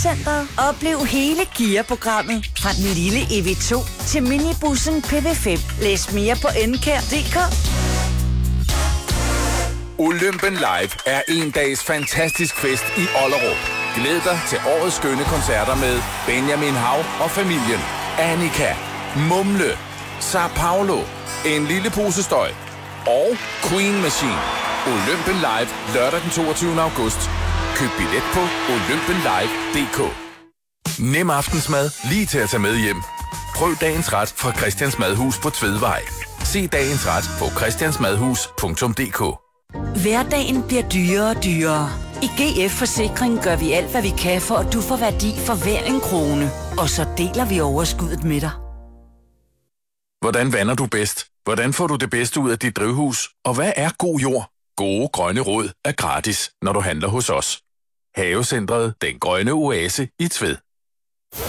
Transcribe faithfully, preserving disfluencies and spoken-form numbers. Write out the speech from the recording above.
Centret. Oplev hele Kia-programmet fra den lille E V to til minibussen P V fem. Læs mere på enkær punktum d k. Olympen Live er en dags fantastisk fest i Ollerup. Glæd dig til årets skønne koncerter med Benjamin Hav og familien, Annika, Mumle, Sao Paulo, En lille pose støj og Queen Machine. Olympen Live lørdag den toogtyvende august. Køb billet på olympen live punktum d k. Nem aftensmad lige til at tage med hjem. Prøv dagens ret fra Christians Madhus på Tvedvej. Se dagens ret på christiansmadhus punktum d k. Hverdagen bliver dyrere og dyrere. I G F Forsikring gør vi alt, hvad vi kan, for at du får værdi for hver en krone. Og så deler vi overskuddet med dig. Hvordan vander du bedst? Hvordan får du det bedste ud af dit drivhus? Og hvad er god jord? Gode grønne råd er gratis, når du handler hos os. Havecentret Den Grønne Oase i Tved.